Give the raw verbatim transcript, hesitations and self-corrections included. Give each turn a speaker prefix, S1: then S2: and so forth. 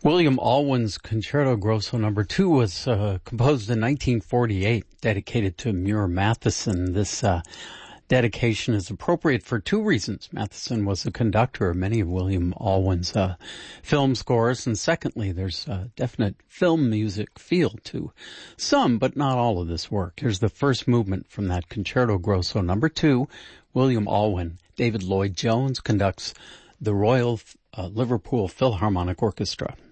S1: William Alwyn's Concerto Grosso Number Two was uh, composed in nineteen forty-eight, dedicated to Muir Matheson. This uh, dedication is appropriate for two reasons. Matheson was the conductor of many of William Alwyn's uh, film scores, and secondly, there's a definite film music feel to some, but not all of this work. Here's the first movement from that Concerto Grosso Number Two, William Alwyn. David Lloyd Jones conducts the Royal uh, Liverpool Philharmonic Orchestra.